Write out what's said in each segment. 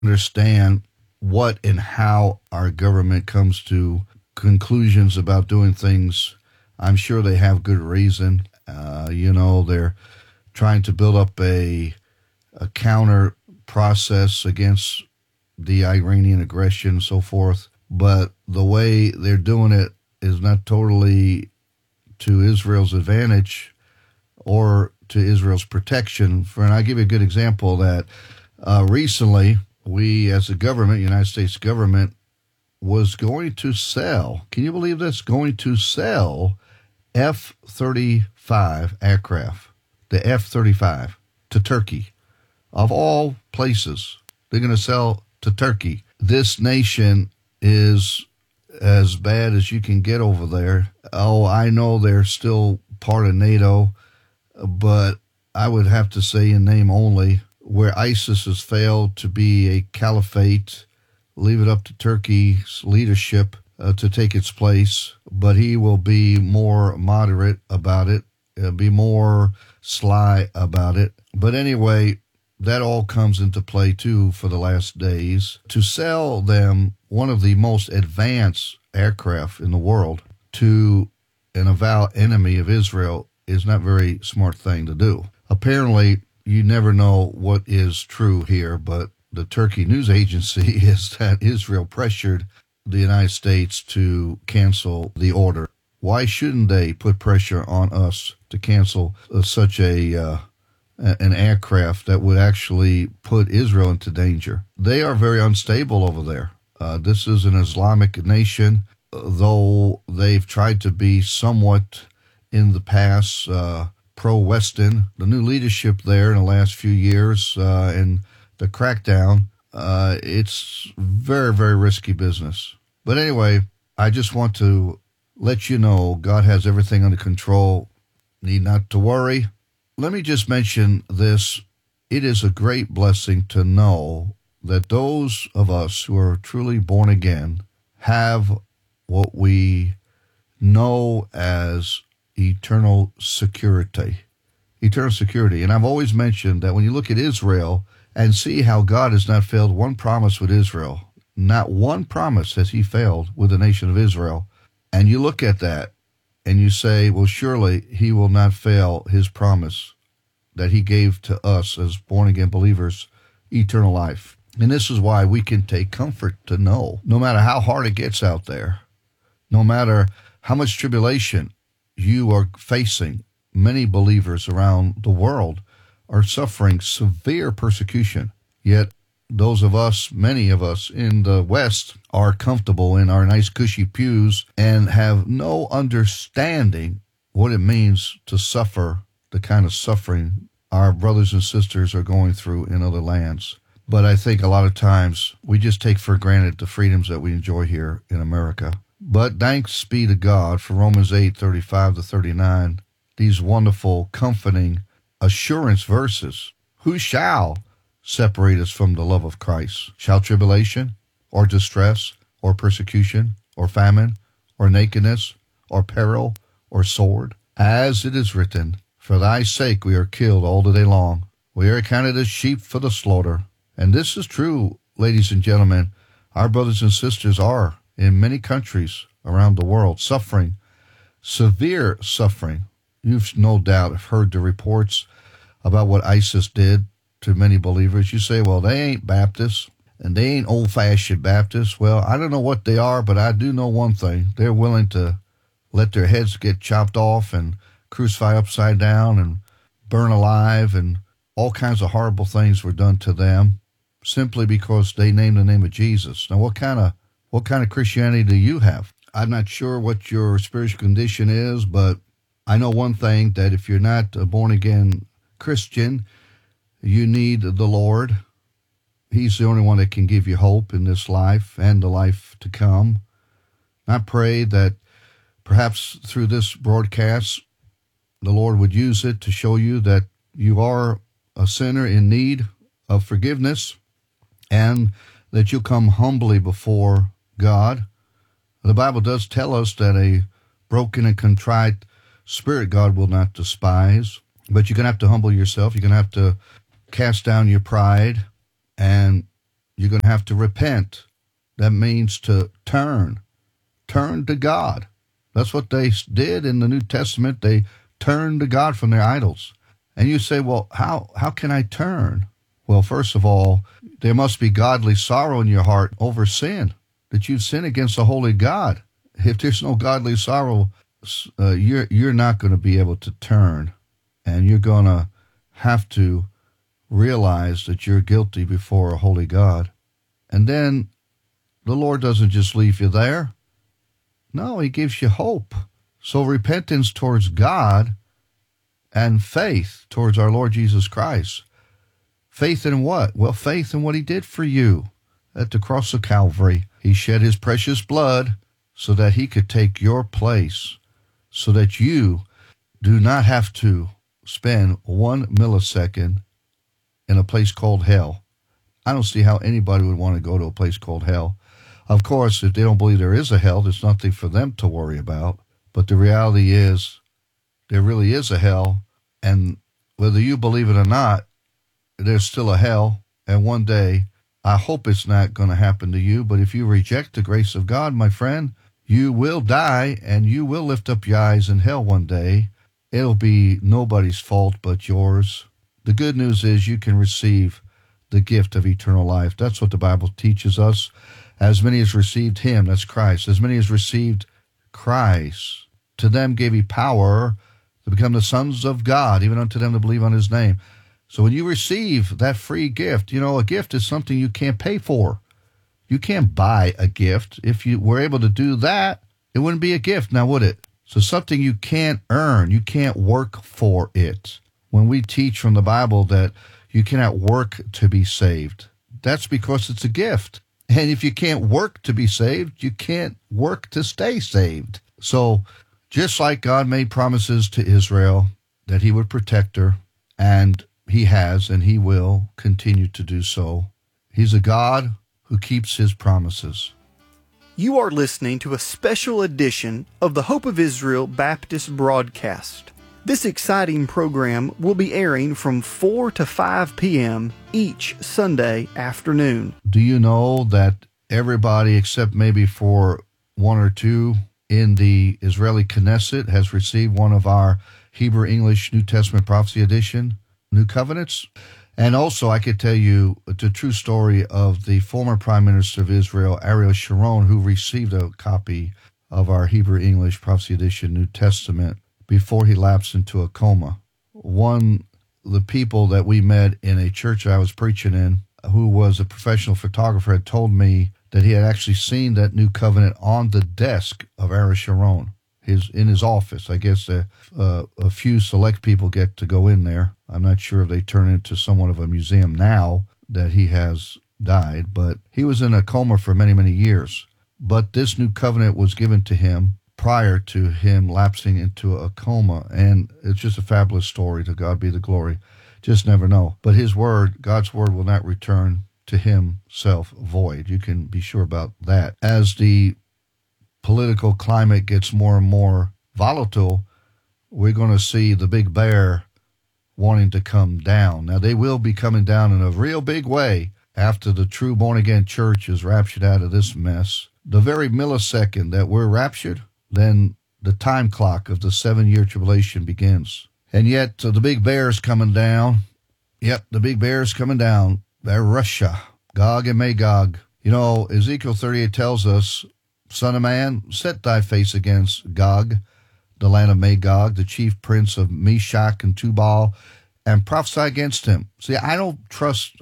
understand what and how our government comes to conclusions about doing things. I'm sure they have good reason. They're trying to build up a counter process against the Iranian aggression and so forth. But the way they're doing it is not totally to Israel's advantage or to Israel's protection. And I'll give you a good example that recently we, as a government, United States government, was going to sell, can you believe this? Going to sell F-35 aircraft, the F-35, to Turkey. Of all places, they're going to sell to Turkey. This nation is as bad as you can get over there. Oh, I know they're still part of NATO, but I would have to say in name only, where ISIS has failed to be a caliphate, leave it up to Turkey's leadership to take its place, but he will be more moderate about it, be more sly about it. But anyway, that all comes into play too for the last days. To sell them one of the most advanced aircraft in the world to an avowed enemy of Israel is not a very smart thing to do. Apparently, you never know what is true here, but the Turkey news agency is that Israel pressured the United States to cancel the order. Why shouldn't they put pressure on us to cancel such an aircraft that would actually put Israel into danger? They are very unstable over there. This is an Islamic nation, though they've tried to be somewhat in the past pro-Western. The new leadership there in the last few years and the crackdown, it's very, very risky business. But anyway, I just want to let you know God has everything under control. Need not to worry. Let me just mention this. It is a great blessing to know that those of us who are truly born again have what we know as eternal security. Eternal security. And I've always mentioned that when you look at Israel and see how God has not failed one promise with Israel, not one promise has he failed with the nation of Israel, and you look at that and you say, well, surely he will not fail his promise that he gave to us as born-again believers, eternal life. And this is why we can take comfort to know, no matter how hard it gets out there, no matter how much tribulation you are facing, many believers around the world are suffering severe persecution. Yet those of us, many of us in the West, are comfortable in our nice cushy pews and have no understanding what it means to suffer the kind of suffering our brothers and sisters are going through in other lands. But I think a lot of times we just take for granted the freedoms that we enjoy here in America. But thanks be to God for Romans 8:35-39, these wonderful, comforting assurance verses. Who shall separate us from the love of Christ? Shall tribulation, or distress, or persecution, or famine, or nakedness, or peril, or sword? As it is written, for thy sake we are killed all the day long. We are accounted as sheep for the slaughter. And this is true, ladies and gentlemen. Our brothers and sisters are, in many countries around the world, suffering, severe suffering. You've no doubt heard the reports about what ISIS did to many believers. You say, well, they ain't Baptists, and they ain't old-fashioned Baptists. Well, I don't know what they are, but I do know one thing. They're willing to let their heads get chopped off and crucify upside down and burn alive, and all kinds of horrible things were done to them simply because they named the name of Jesus. Now, what kind of Christianity do you have? I'm not sure what your spiritual condition is, but I know one thing, that if you're not a born-again Christian, you need the Lord. He's the only one that can give you hope in this life and the life to come. I pray that perhaps through this broadcast, the Lord would use it to show you that you are a sinner in need of forgiveness, and that you come humbly before God. The Bible does tell us that a broken and contrite spirit God will not despise, but you're going to have to humble yourself. You're going to have to cast down your pride and You're going to have to repent. That means to turn to God. That's what they did in the New Testament. They turned to God from their idols. And you say, well, how can I turn? Well, first of all, there must be godly sorrow in your heart over sin, that you've sinned against the holy God. If there's no godly sorrow, you're not going to be able to turn, and you're going to have to realize that you're guilty before a holy God. And then the Lord doesn't just leave you there. No, he gives you hope. So repentance towards God and faith towards our Lord Jesus Christ. Faith in what? Well, faith in what he did for you at the cross of Calvary. He shed his precious blood so that he could take your place, so that you do not have to spend 1 millisecond in a place called hell. I don't see how anybody would want to go to a place called hell. Of course, if they don't believe there is a hell, there's nothing for them to worry about. But the reality is, there really is a hell, and whether you believe it or not, there's still a hell, and one day, I hope it's not going to happen to you, but if you reject the grace of God, my friend, you will die, and you will lift up your eyes in hell one day. It'll be nobody's fault but yours. The good news is you can receive the gift of eternal life. That's what the Bible teaches us. As many as received him, that's Christ, as many as received Christ, to them gave he power to become the sons of God, even unto them to believe on his name. So when you receive that free gift, a gift is something you can't pay for. You can't buy a gift. If you were able to do that, it wouldn't be a gift, now would it? So something you can't earn, you can't work for it. When we teach from the Bible that you cannot work to be saved, that's because it's a gift. And if you can't work to be saved, you can't work to stay saved. So just like God made promises to Israel that he would protect her, and he has, and he will continue to do so. He's a God who keeps his promises. You are listening to a special edition of the Hope of Israel Baptist broadcast. This exciting program will be airing from 4 to 5 p.m. each Sunday afternoon. Do you know that everybody except maybe for one or two in the Israeli Knesset has received one of our Hebrew English New Testament Prophecy Edition New Covenants? And also I could tell you the true story of the former Prime Minister of Israel, Ariel Sharon, who received a copy of our Hebrew English Prophecy Edition New Testament before he lapsed into a coma. The people that we met in a church I was preaching in, who was a professional photographer, had told me that he had actually seen that New Covenant on the desk of Ariel Sharon, in his office. I guess a few select people get to go in there. I'm not sure if they turn into somewhat of a museum now that he has died, but he was in a coma for many, many years. But this New Covenant was given to him prior to him lapsing into a coma, and it's just a fabulous story. To God be the glory. Just never know. But his word, God's word, will not return to himself void. You can be sure about that. As the political climate gets more and more volatile, we're going to see the big bear wanting to come down. Now, they will be coming down in a real big way after the true born-again church is raptured out of this mess. The very millisecond that we're raptured, then the time clock of the 7-year tribulation begins. And yet, the big bear is coming down. Yep, the big bear is coming down. They're Russia, Gog and Magog. Ezekiel 38 tells us, Son of man, set thy face against Gog, the land of Magog, the chief prince of Meshach and Tubal, and prophesy against him. See, I don't trust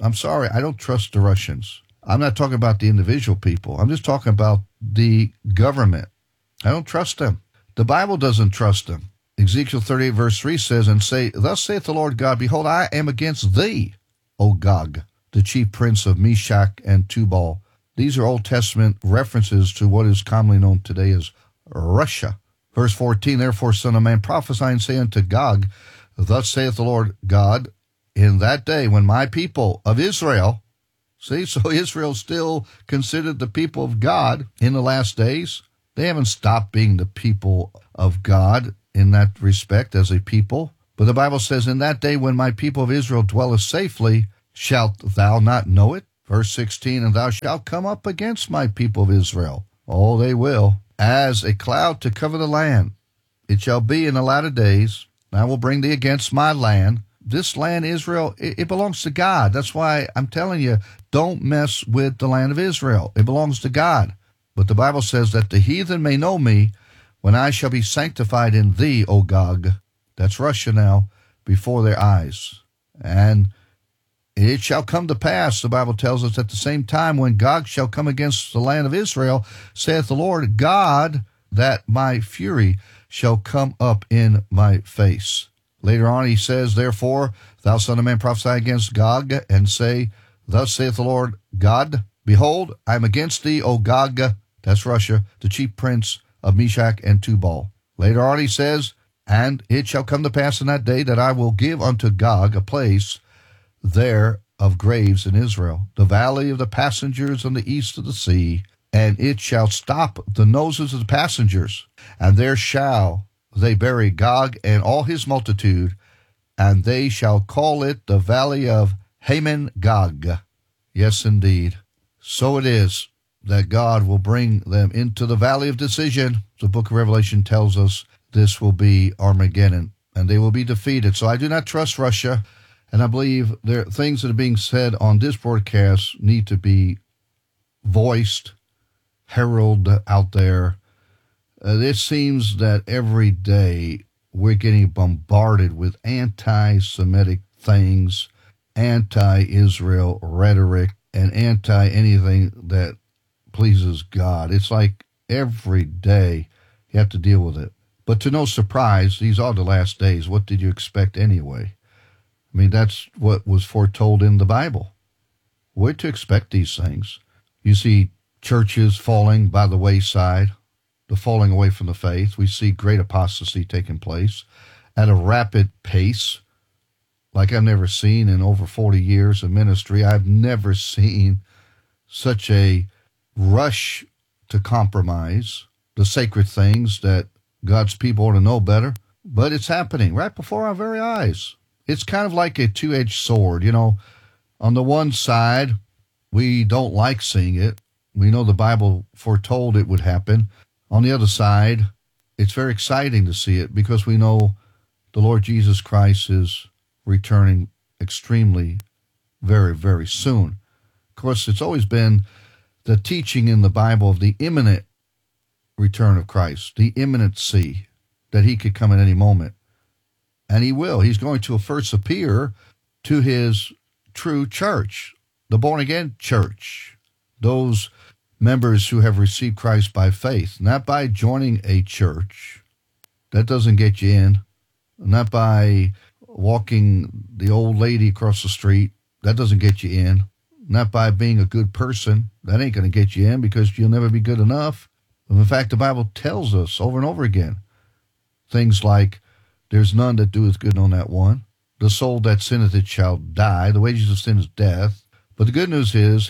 the Russians. I'm not talking about the individual people. I'm just talking about the government. I don't trust them. The Bible doesn't trust them. Ezekiel 38 verse 3 says, and say, Thus saith the Lord God, Behold, I am against thee, O Gog, the chief prince of Meshach and Tubal. These are Old Testament references to what is commonly known today as Russia. Verse 14, Therefore, son of man, prophesy and say unto Gog, Thus saith the Lord God, in that day when my people of Israel, see, so Israel still considered the people of God in the last days. They haven't stopped being the people of God in that respect as a people. But the Bible says, in that day when my people of Israel dwelleth safely, shalt thou not know it? Verse 16, and thou shalt come up against my people of Israel. Oh, they will. As a cloud to cover the land. It shall be in the latter days, I will bring thee against my land. This land, Israel, it belongs to God. That's why I'm telling you, don't mess with the land of Israel. It belongs to God. But the Bible says that the heathen may know me when I shall be sanctified in thee, O Gog. That's Russia now, before their eyes. And it shall come to pass, the Bible tells us, at the same time when Gog shall come against the land of Israel, saith the Lord God, that my fury shall come up in my face. Later on he says, therefore, thou son of man, prophesy against Gog, and say, thus saith the Lord God, behold, I am against thee, O Gog, that's Russia, the chief prince of Meshach and Tubal. Later on he says, and it shall come to pass in that day that I will give unto Gog a place there of graves in Israel, the valley of the passengers on the east of the sea, and it shall stop the noses of the passengers, and there shall they bury Gog and all his multitude, and they shall call it the valley of Haman Gog. Yes, indeed. So it is that God will bring them into the valley of decision. The book of Revelation tells us this will be Armageddon, and they will be defeated. So I do not trust Russia. And I believe there are things that are being said on this broadcast need to be voiced, heralded out there. It seems that every day we're getting bombarded with anti-Semitic things, anti-Israel rhetoric, and anti-anything that pleases God. It's like every day you have to deal with it. But to no surprise, these are the last days. What did you expect anyway? I mean, that's what was foretold in the Bible. We're to expect these things. You see churches falling by the wayside, the falling away from the faith. We see great apostasy taking place at a rapid pace, like I've never seen in over 40 years of ministry. I've never seen such a rush to compromise the sacred things that God's people ought to know better. But it's happening right before our very eyes. It's kind of like a two-edged sword. You know, on the one side, we don't like seeing it. We know the Bible foretold it would happen. On the other side, it's very exciting to see it because we know the Lord Jesus Christ is returning extremely, very, very soon. Of course, it's always been the teaching in the Bible of the imminent return of Christ, the imminency that he could come at any moment. And he will. He's going to first appear to his true church, the born-again church, those members who have received Christ by faith, not by joining a church. That doesn't get you in. Not by walking the old lady across the street. That doesn't get you in. Not by being a good person. That ain't going to get you in because you'll never be good enough. In fact, the Bible tells us over and over again things like, there's none that doeth good on that one. The soul that sinneth it shall die. The wages of sin is death. But the good news is,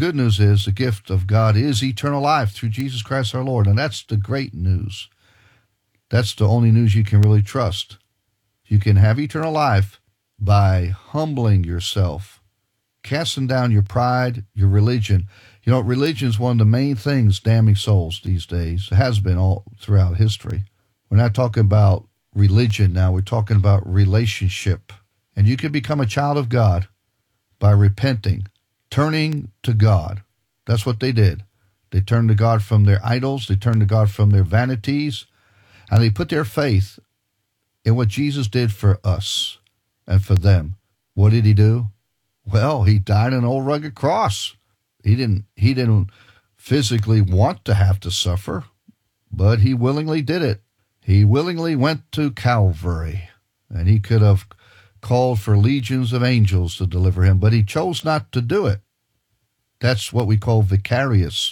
the gift of God is eternal life through Jesus Christ our Lord. And that's the great news. That's the only news you can really trust. You can have eternal life by humbling yourself, casting down your pride, your religion. You know, religion is one of the main things damning souls these days. It has been all throughout history. We're not talking about religion now. We're talking about relationship. And you can become a child of God by repenting, turning to God. That's what they did. They turned to God from their idols. They turned to God from their vanities. And they put their faith in what Jesus did for us and for them. What did he do? Well, he died on an old rugged cross. He didn't physically want to have to suffer, but he willingly did it. He willingly went to Calvary, and he could have called for legions of angels to deliver him, but he chose not to do it. That's what we call vicarious,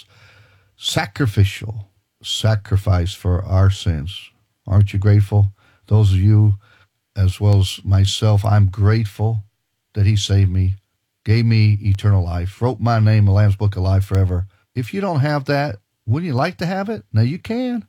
sacrificial sacrifice for our sins. Aren't you grateful? Those of you, as well as myself, I'm grateful that he saved me, gave me eternal life, wrote my name in the Lamb's Book of Life forever. If you don't have that, wouldn't you like to have it? Now you can.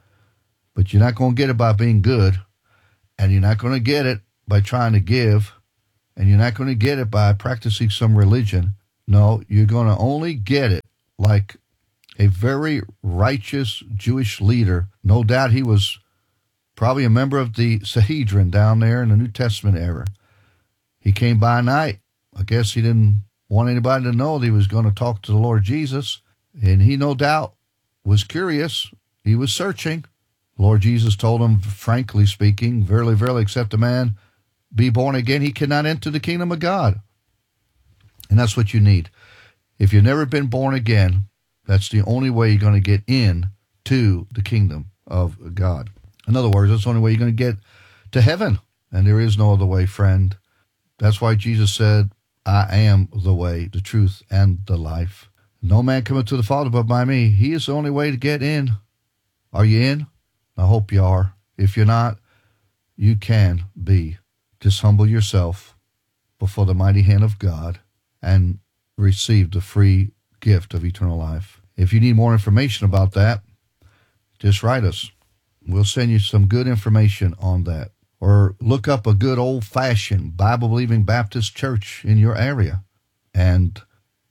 But you're not going to get it by being good, and you're not going to get it by trying to give, and you're not going to get it by practicing some religion. No, you're going to only get it like a very righteous Jewish leader. No doubt he was probably a member of the Sanhedrin down there in the New Testament era. He came by night. I guess he didn't want anybody to know that he was going to talk to the Lord Jesus. And he no doubt was curious. He was searching. Lord Jesus told him, frankly speaking, verily, verily, except a man be born again, he cannot enter the kingdom of God. And that's what you need. If you've never been born again, that's the only way you're going to get in to the kingdom of God. In other words, that's the only way you're going to get to heaven. And there is no other way, friend. That's why Jesus said, I am the way, the truth, and the life. No man cometh to the Father but by me. He is the only way to get in. Are you in? I hope you are. If you're not, you can be. Just humble yourself before the mighty hand of God and receive the free gift of eternal life. If you need more information about that, just write us. We'll send you some good information on that. Or look up a good old-fashioned Bible-believing Baptist church in your area and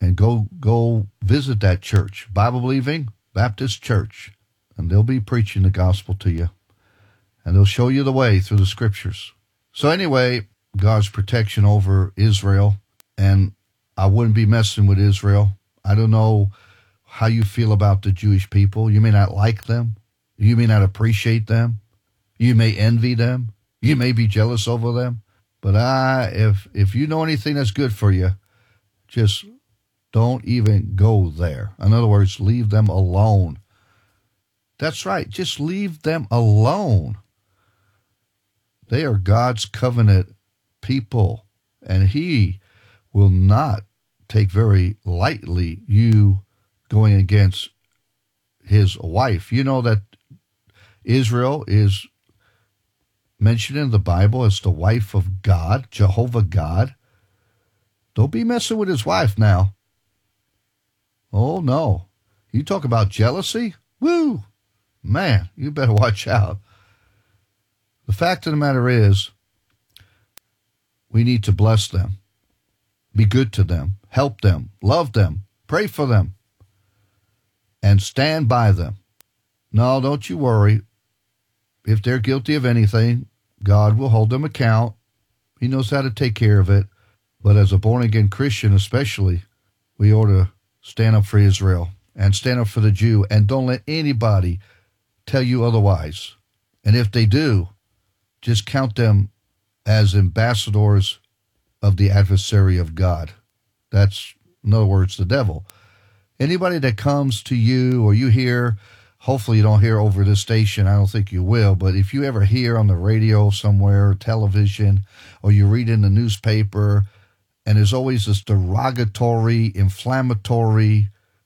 go visit that church, Bible-believing Baptist church, and they'll be preaching the gospel to you, and they'll show you the way through the scriptures. So anyway, God's protection over Israel, and I wouldn't be messing with Israel. I don't know how you feel about the Jewish people. You may not like them. You may not appreciate them. You may envy them. You may be jealous over them. But if you know anything that's good for you, just don't even go there. In other words, leave them alone. That's right. Just leave them alone. They are God's covenant people, and he will not take very lightly you going against his wife. You know that Israel is mentioned in the Bible as the wife of God, Jehovah God. Don't be messing with his wife now. Oh, no. You talk about jealousy? Woo! Man, you better watch out. The fact of the matter is, we need to bless them, be good to them, help them, love them, pray for them, and stand by them. No, don't you worry. If they're guilty of anything, God will hold them account. He knows how to take care of it. But as a born-again Christian especially, we ought to stand up for Israel and stand up for the Jew, and don't let anybody tell you otherwise. And if they do, just count them as ambassadors of the adversary of God. That's, in other words, the devil. Anybody that comes to you or you hear, hopefully you don't hear over this station, I don't think you will, but if you ever hear on the radio somewhere, television, or you read in the newspaper, and there's always this derogatory, inflammatory,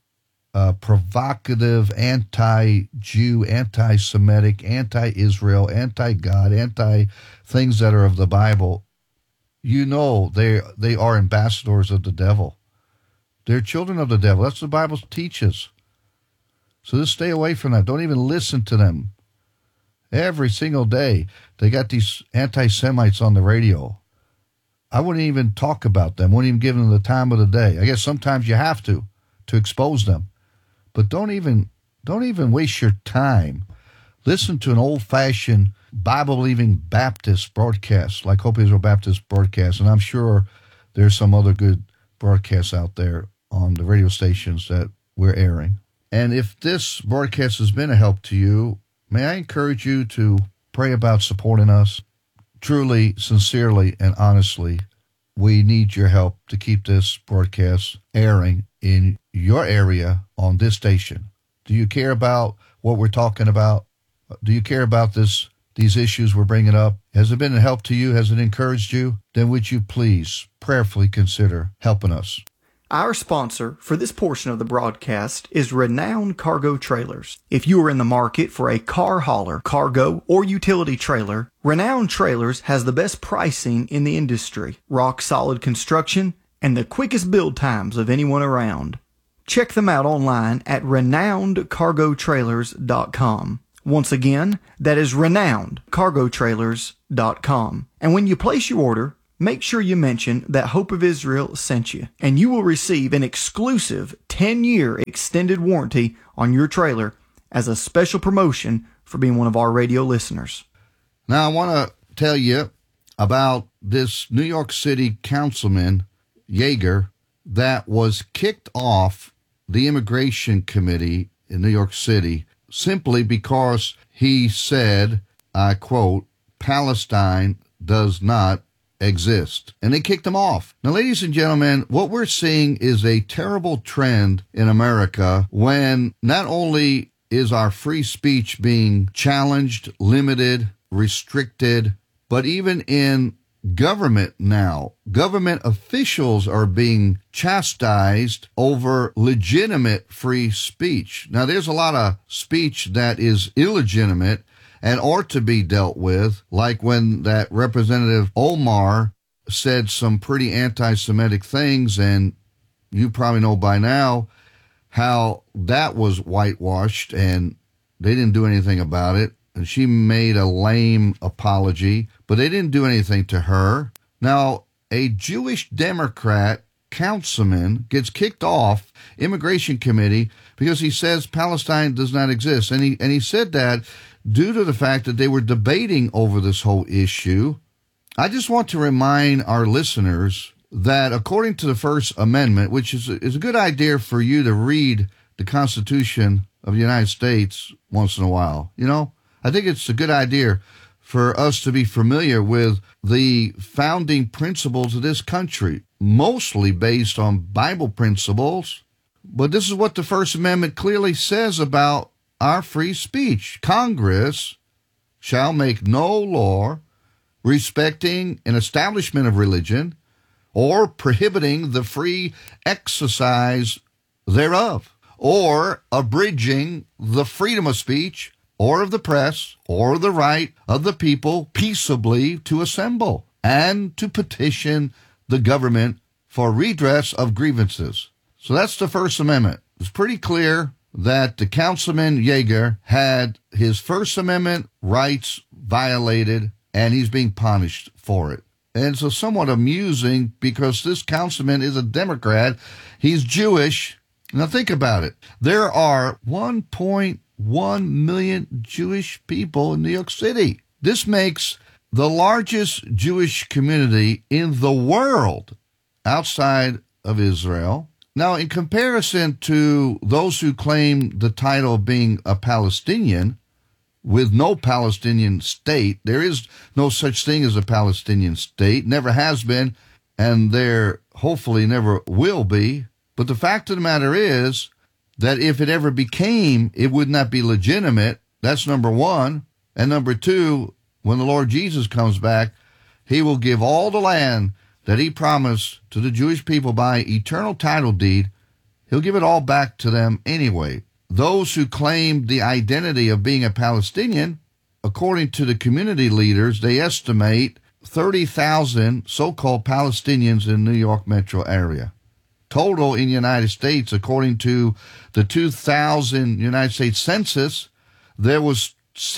provocative, anti-Jew, anti-Semitic, anti-Israel, anti-God, anti-things that are of the Bible, you know they are ambassadors of the devil. They're children of the devil. That's what the Bible teaches. So just stay away from that. Don't even listen to them. Every single day, they got these anti-Semites on the radio. I wouldn't even talk about them. Wouldn't even give them the time of the day. I guess sometimes you have to expose them. But don't even waste your time. Listen to an old-fashioned Bible-believing Baptist broadcast, like Hope Israel Baptist broadcast, and I'm sure there's some other good broadcasts out there on the radio stations that we're airing. And if this broadcast has been a help to you, may I encourage you to pray about supporting us. Truly, sincerely, and honestly, we need your help to keep this broadcast airing in your area on this station. Do you care about what we're talking about? Do you care about these issues we're bringing up? Has it been a help to you? Has it encouraged you? Then would you please prayerfully consider helping us? Our sponsor for this portion of the broadcast is Renowned Cargo Trailers. If you are in the market for a car hauler, cargo, or utility trailer, Renowned Trailers has the best pricing in the industry, rock-solid construction, and the quickest build times of anyone around. Check them out online at renownedcargotrailers.com. Once again, that is renownedcargotrailers.com. And when you place your order, make sure you mention that Hope of Israel sent you, and you will receive an exclusive 10-year extended warranty on your trailer as a special promotion for being one of our radio listeners. Now, I want to tell you about this New York City councilman, Yeager, that was kicked off the immigration committee in New York City simply because he said, I quote, Palestine does not exist. And they kicked him off. Now, ladies and gentlemen, what we're seeing is a terrible trend in America when not only is our free speech being challenged, limited, restricted, but even in government now, government officials are being chastised over legitimate free speech. Now, there's a lot of speech that is illegitimate and ought to be dealt with, like when that Representative Omar said some pretty anti-Semitic things, and you probably know by now how that was whitewashed, and they didn't do anything about it. And she made a lame apology, but they didn't do anything to her. Now, a Jewish Democrat councilman gets kicked off immigration committee because he says Palestine does not exist. And he said that due to the fact that they were debating over this whole issue. I just want to remind our listeners that according to the First Amendment, which is a good idea for you to read the Constitution of the United States once in a while, you know, I think it's a good idea for us to be familiar with the founding principles of this country, mostly based on Bible principles. But this is what the First Amendment clearly says about our free speech. Congress shall make no law respecting an establishment of religion or prohibiting the free exercise thereof, or abridging the freedom of speech or of the press, or the right of the people peaceably to assemble and to petition the government for redress of grievances. So that's the First Amendment. It's pretty clear that the Councilman Yeager had his First Amendment rights violated, and he's being punished for it. And so somewhat amusing because this councilman is a Democrat. He's Jewish. Now think about it. There are 1.1 million Jewish people in New York City. This makes the largest Jewish community in the world outside of Israel. Now, in comparison to those who claim the title of being a Palestinian, with no Palestinian state, there is no such thing as a Palestinian state, never has been, and there hopefully never will be. But the fact of the matter is that if it ever became, it would not be legitimate. That's number one. And number two, when the Lord Jesus comes back, he will give all the land that he promised to the Jewish people by eternal title deed. He'll give it all back to them anyway. Those who claim the identity of being a Palestinian, according to the community leaders, they estimate 30,000 so-called Palestinians in the New York metro area. Total in the United States, according to the 2000 United States Census, there was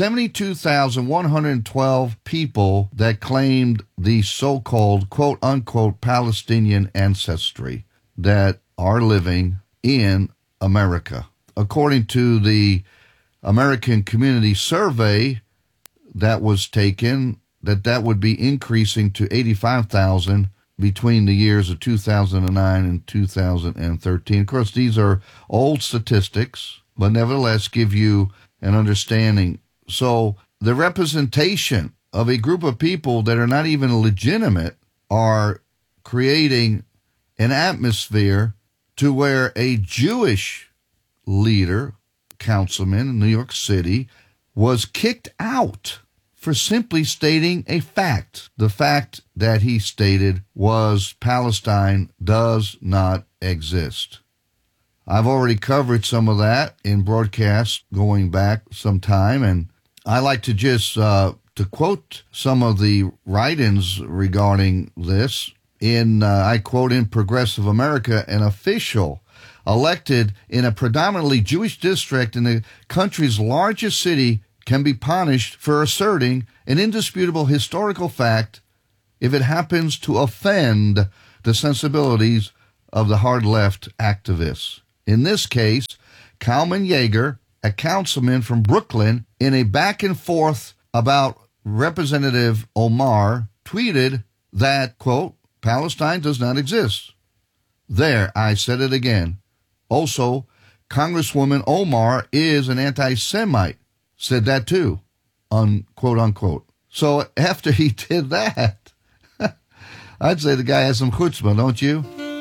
72,112 people that claimed the so-called quote-unquote Palestinian ancestry that are living in America. According to the American Community Survey that was taken, that would be increasing to 85,000 between the years of 2009 and 2013. Of course, these are old statistics, but nevertheless give you an understanding. So the representation of a group of people that are not even legitimate are creating an atmosphere to where a Jewish leader, councilman in New York City, was kicked out for simply stating a fact. The fact that he stated was Palestine does not exist. I've already covered some of that in broadcasts going back some time, and I like to just to quote some of the write-ins regarding this. I quote, in Progressive America, an official elected in a predominantly Jewish district in the country's largest city can be punished for asserting an indisputable historical fact if it happens to offend the sensibilities of the hard left activists. In this case, Kalman Yeager, a councilman from Brooklyn, in a back and forth about Representative Omar, tweeted that, quote, Palestine does not exist. There, I said it again. Also, Congresswoman Omar is an anti-Semite. Said that too, quote unquote. So after he did that, I'd say the guy has some chutzpah, don't you?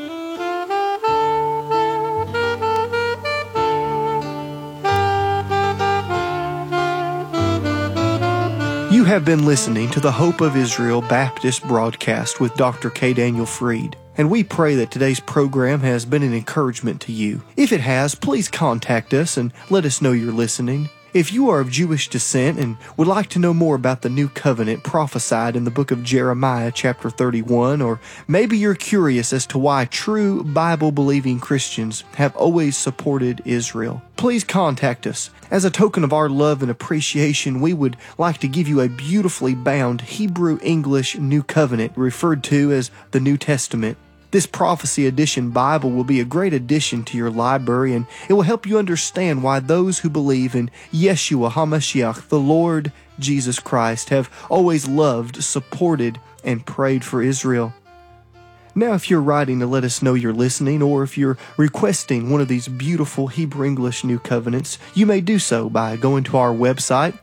You have been listening to the Hope of Israel Baptist broadcast with Dr. K. Daniel Fried, and we pray that today's program has been an encouragement to you. If it has, please contact us and let us know you're listening. If you are of Jewish descent and would like to know more about the new covenant prophesied in the book of Jeremiah chapter 31, or maybe you're curious as to why true Bible-believing Christians have always supported Israel, please contact us. As a token of our love and appreciation, we would like to give you a beautifully bound Hebrew-English New Covenant referred to as the New Testament. This Prophecy Edition Bible will be a great addition to your library, and it will help you understand why those who believe in Yeshua HaMashiach, the Lord Jesus Christ, have always loved, supported, and prayed for Israel. Now, if you're writing to let us know you're listening, or if you're requesting one of these beautiful Hebrew-English New Covenants, you may do so by going to our website,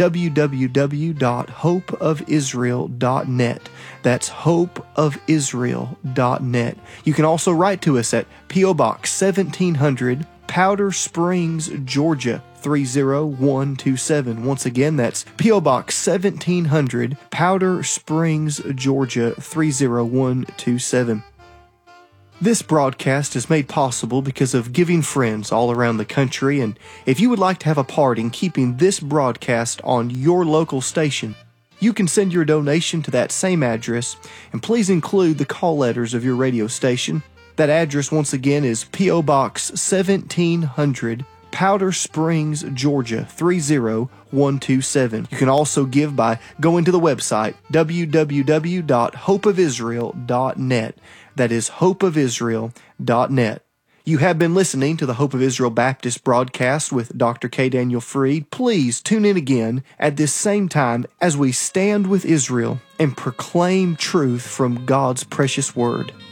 www.hopeofisrael.net. That's hopeofisrael.net. You can also write to us at P.O. Box 1700, Powder Springs, Georgia 30127. Once again, that's P.O. Box 1700, Powder Springs, Georgia 30127. This broadcast is made possible because of giving friends all around the country, and if you would like to have a part in keeping this broadcast on your local station, you can send your donation to that same address, and please include the call letters of your radio station. That address, once again, is P.O. Box 1700, Powder Springs, Georgia 30127. You can also give by going to the website, www.hopeofisrael.net. That is hopeofisrael.net. You have been listening to the Hope of Israel Baptist broadcast with Dr. K. Daniel Fried. Please tune in again at this same time as we stand with Israel and proclaim truth from God's precious word.